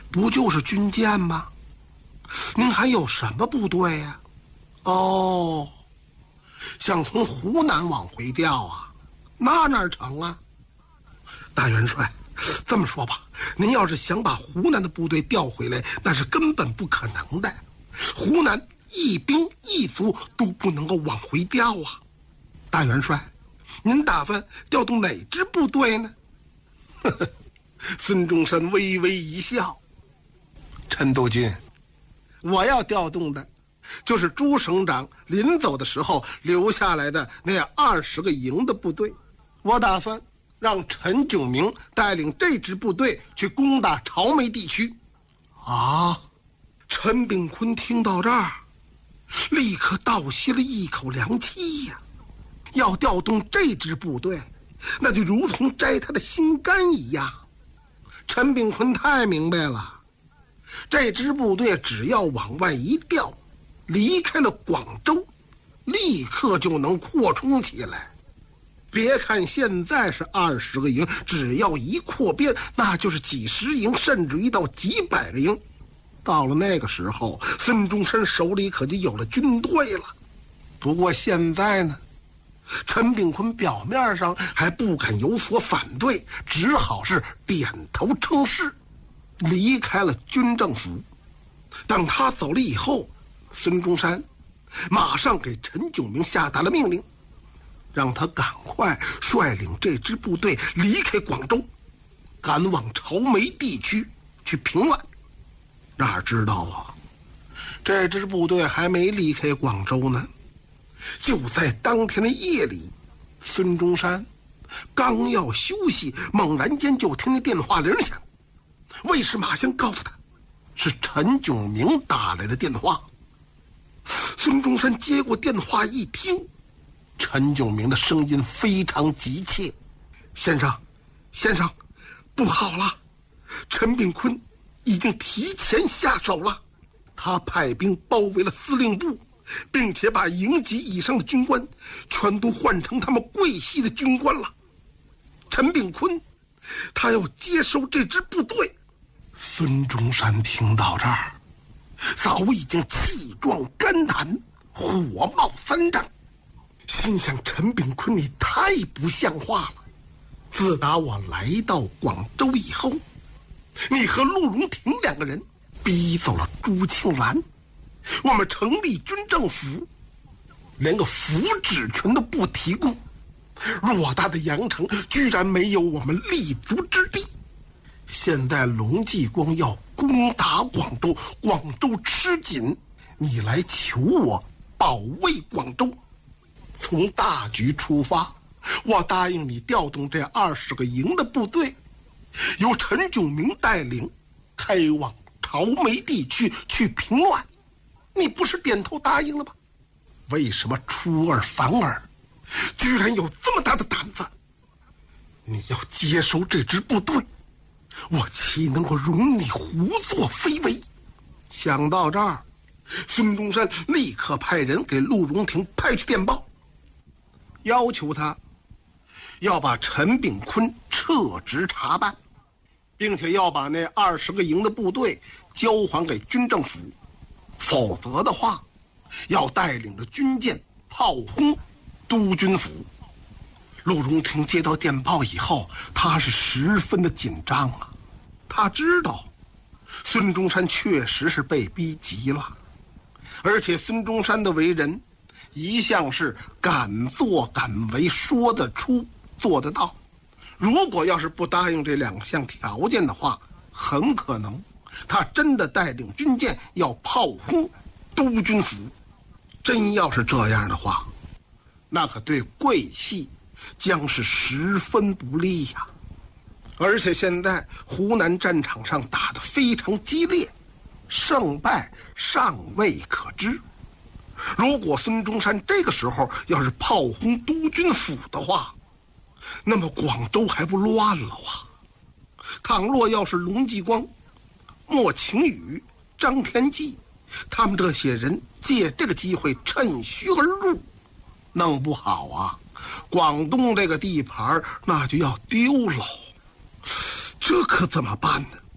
不就是军舰吗？您还有什么部队呀？哦，想从湖南往回调啊？那哪成啊？大元帅，这么说吧，您要是想把湖南的部队调回来，那是根本不可能的。湖南一兵一卒都不能够往回调啊。大元帅，您打算调动哪支部队呢？呵呵，孙中山微微一笑。陈督军，我要调动的就是朱省长临走的时候留下来的那20个营的部队。我打算让陈炯明带领这支部队去攻打潮梅地区。啊！陈炳坤听到这儿，立刻倒吸了一口凉气呀！要调动这支部队，那就如同摘他的心肝一样。陈炳坤太明白了，这支部队只要往外一调，离开了广州，立刻就能扩充起来。别看现在是20个营，只要一扩编，那就是几十营，甚至于到几百个营。到了那个时候，孙中山手里可就有了军队了。不过现在呢，陈炳坤表面上还不敢有所反对，只好是点头称是，离开了军政府。等他走了以后，孙中山马上给陈炯明下达了命令，让他赶快率领这支部队离开广州，赶往潮梅地区去平乱。哪知道啊，这支部队还没离开广州呢。就在当天的夜里，孙中山刚要休息，猛然间就听见电话铃响。卫士马先告诉他，是陈炯明打来的电话。孙中山接过电话一听，陈炯明的声音非常急切：“先生，不好了，陈炳坤已经提前下手了，他派兵包围了司令部，并且把营级以上的军官全都换成他们桂系的军官了。陈炳坤他要接收这支部队。”孙中山听到这儿，早已经气壮肝胆，火冒三丈，心想：陈炳坤你太不像话了！自打我来到广州以后，你和陆荣廷2个人逼走了朱庆澜，我们成立军政府，连个扶植权都不提供，偌大的阳城居然没有我们立足之地。现在龙继光要攻打广州，广州吃紧，你来求我保卫广州。从大局出发，我答应你调动这20个营的部队，由陈炯明带领，开往潮梅地区去平乱。你不是点头答应了吗？为什么出尔反尔，居然有这么大的胆子？你要接收这支部队，我岂能够容你胡作非为？想到这儿，孙中山立刻派人给陆荣廷派去电报，要求他要把陈炳坤撤职查办，并且要把那20个营的部队交还给军政府，否则的话要带领着军舰炮轰督军府。陆荣廷接到电报以后，他是十分的紧张啊。他知道孙中山确实是被逼急了，而且孙中山的为人一向是敢作敢为，说得出做得到。如果要是不答应这2项条件的话，很可能他真的带领军舰要炮轰督军府。真要是这样的话，那可对桂系将是十分不利呀。而且现在湖南战场上打得非常激烈，胜败尚未可知。如果孙中山这个时候要是炮轰督军府的话，那么广州还不乱了啊！倘若要是龙继光、莫晴雨、张天骥他们这些人借这个机会趁虚而入，弄不好啊，广东这个地盘那就要丢了。这可怎么办呢？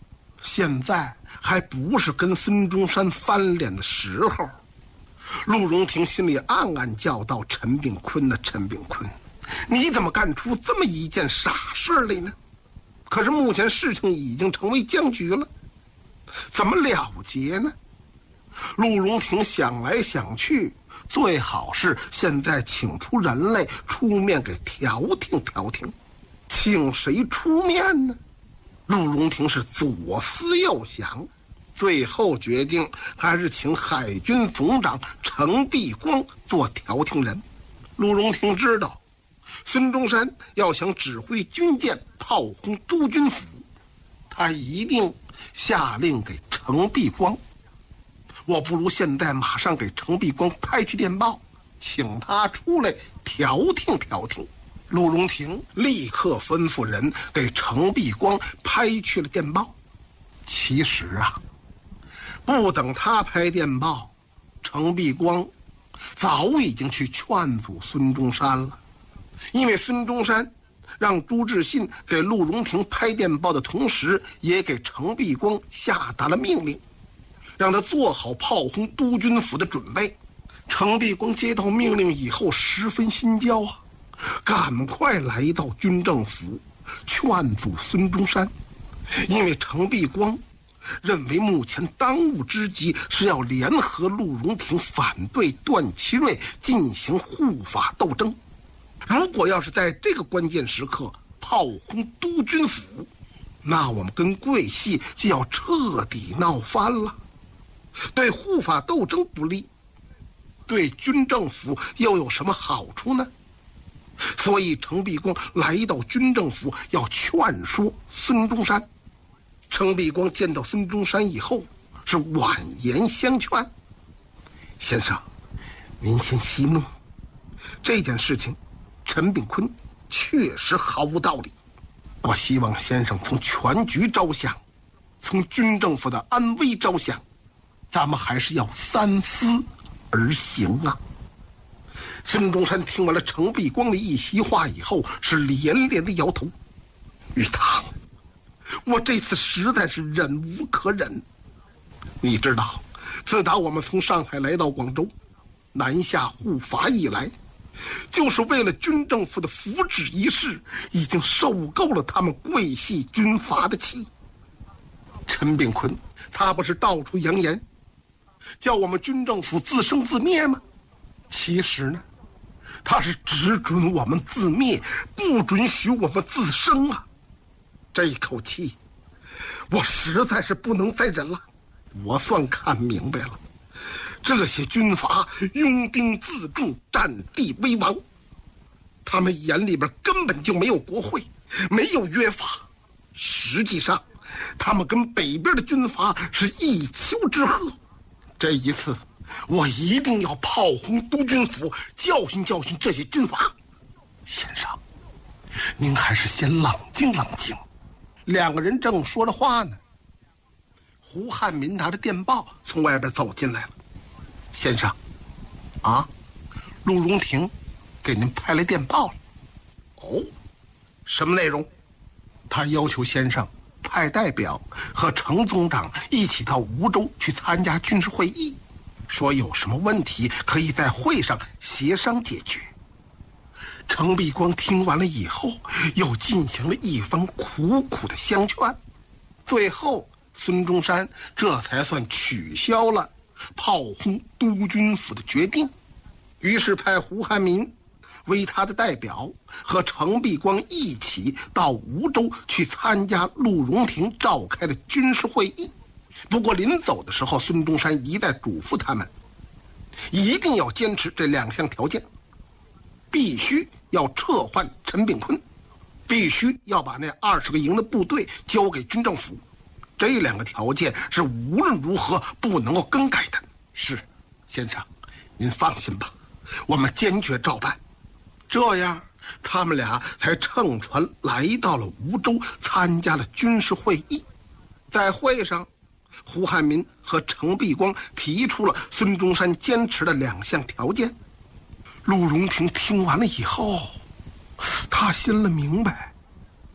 现在还不是跟孙中山翻脸的时候。陆荣廷心里暗暗叫道：“陈炳坤呐，陈炳坤，你怎么干出这么一件傻事来呢？”可是目前事情已经成为僵局了，怎么了结呢？陆荣廷想来想去，最好是现在请出人来出面给调停调停。请谁出面呢？陆荣廷是左思右想，最后决定还是请海军总长程璧光做调停人。陆荣廷知道孙中山要想指挥军舰炮轰督军府，他一定下令给程璧光。我不如现在马上给程璧光拍去电报，请他出来调停调停。陆荣廷立刻吩咐人给程璧光拍去了电报。其实啊，不等他拍电报，程璧光早已经去劝阻孙中山了。因为孙中山让朱志信给陆荣廷拍电报的同时，也给程璧光下达了命令，让他做好炮轰督军府的准备。程璧光接到命令以后十分心焦啊，赶快来到军政府劝阻孙中山。因为程璧光认为目前当务之急是要联合陆荣廷反对段祺瑞进行护法斗争。如果要是在这个关键时刻炮轰督军府，那我们跟桂系就要彻底闹翻了，对护法斗争不利，对军政府又有什么好处呢？所以程璧光来到军政府要劝说孙中山。程璧光见到孙中山以后是婉言相劝：“先生，您先息怒，这件事情陈炳坤确实毫无道理，我希望先生从全局着想，从军政府的安危着想，咱们还是要三思而行啊。”孙中山听完了程璧光的一席话以后，是连连的摇头：“玉堂，我这次实在是忍无可忍。你知道，自打我们从上海来到广州，南下护法以来，就是为了军政府的福祉一事，已经受够了他们桂系军阀的气。陈炳坤他不是到处扬言，叫我们军政府自生自灭吗？其实呢，他是只准我们自灭，不准许我们自生啊！这一口气，我实在是不能再忍了。我算看明白了，这些军阀拥兵自重，占地为王，他们眼里边根本就没有国会，没有约法。实际上，他们跟北边的军阀是一丘之貉。这一次，我一定要炮轰督军府，教训教训这些军阀。先生，您还是先冷静冷静。两个人正说着话呢，胡汉民拿着电报从外边走进来了。先生，啊，陆荣廷给您派来电报了。哦，什么内容？他要求先生派代表和程总长一起到梧州去参加军事会议，说有什么问题可以在会上协商解决。程璧光听完了以后，又进行了一番苦苦的相劝，最后孙中山这才算取消了炮轰督军府的决定，于是派胡汉民为他的代表和程璧光一起到梧州去参加陆荣廷召开的军事会议。不过临走的时候，孙中山一再嘱咐他们一定要坚持这两项条件，必须要撤换陈炳坤，必须要把那20个营的部队交给军政府。这两个条件是无论如何不能够更改的。是，先生，您放心吧，我们坚决照办。这样，他们俩才乘船来到了梧州，参加了军事会议。在会上，胡汉民和程璧光提出了孙中山坚持的两项条件。陆荣廷听完了以后，他心里明白，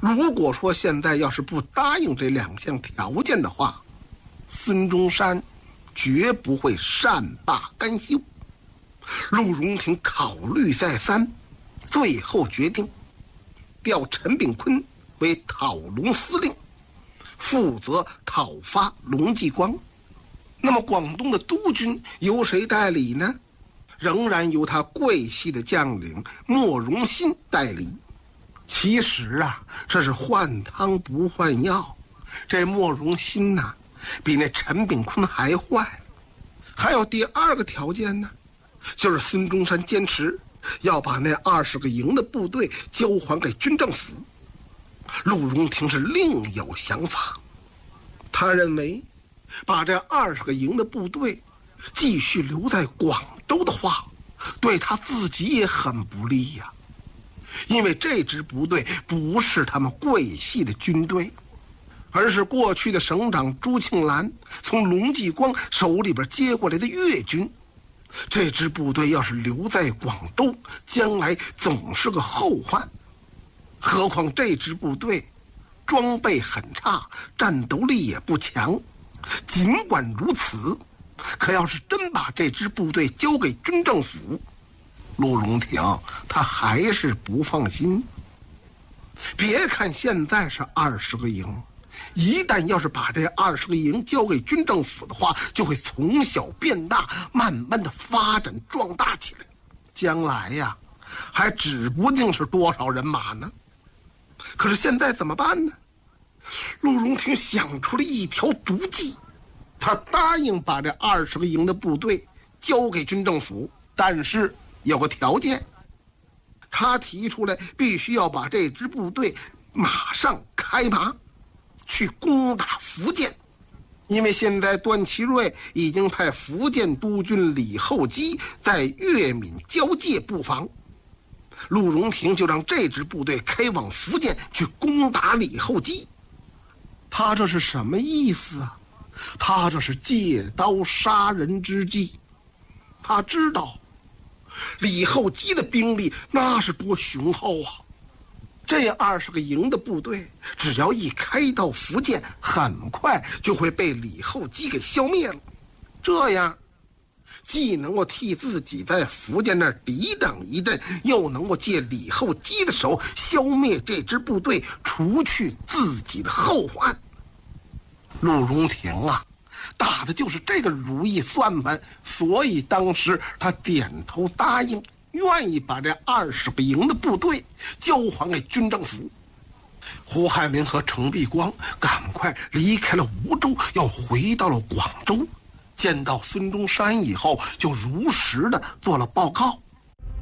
如果说现在要是不答应这2项条件的话，孙中山绝不会善罢甘休。陆荣廷考虑再三，最后决定调陈炳坤为讨龙司令，负责讨伐龙继光。那么广东的督军由谁代理呢？仍然由他桂系的将领莫荣新代理。其实啊，这是换汤不换药。这莫荣新呐，比那陈炳坤还坏。还有第2个条件呢，就是孙中山坚持要把那20个营的部队交还给军政府。陆荣廷是另有想法，他认为把这20个营的部队继续留在广州的话，对他自己也很不利呀。因为这支部队不是他们桂系的军队，而是过去的省长朱庆澜从龙继光手里边接过来的粤军。这支部队要是留在广州，将来总是个后患。何况这支部队装备很差，战斗力也不强。尽管如此，可要是真把这支部队交给军政府，陆荣廷他还是不放心。别看现在是20个营，一旦要是把这20个营交给军政府的话，就会从小变大，慢慢的发展壮大起来。将来呀，还指不定是多少人马呢。可是现在怎么办呢？陆荣廷想出了一条毒计，他答应把这20个营的部队交给军政府，但是有个条件，他提出来必须要把这支部队马上开拔，去攻打福建。因为现在段祺瑞已经派福建督军李厚基在粤闽交界布防，陆荣廷就让这支部队开往福建去攻打李厚基。他这是什么意思啊？他这是借刀杀人之计。他知道李厚基的兵力那是多雄厚啊，这20个营的部队只要一开到福建，很快就会被李厚基给消灭了。这样既能够替自己在福建那儿抵挡一阵，又能够借李厚基的手消灭这支部队，除去自己的后患。陆荣廷啊，打的就是这个如意算盘，所以当时他点头答应，愿意把这20个营的部队交还给军政府。胡汉民和程璧光赶快离开了梧州，要回到了广州。见到孙中山以后，就如实的做了报告。